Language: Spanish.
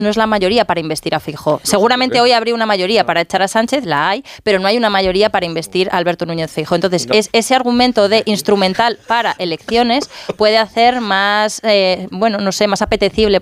no es la mayoría para investir a Feijóo. Seguramente hoy habría una mayoría para echar a Sánchez, la hay, pero no hay una mayoría para investir a Alberto Núñez Feijóo. Entonces, ese argumento de instrumental para elecciones puede hacer más, más apetecible